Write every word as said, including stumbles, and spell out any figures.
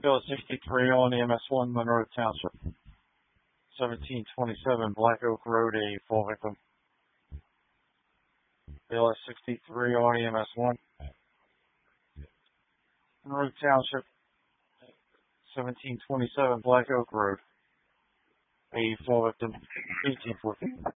Bill sixty-three on E M S one, Monroe Township. seventeen twenty-seven Black Oak Road, a fall victim. Bill sixty-three on E M S one, Monroe Township. seventeen twenty-seven Black Oak Road, a fall victim. eighteen fourteen.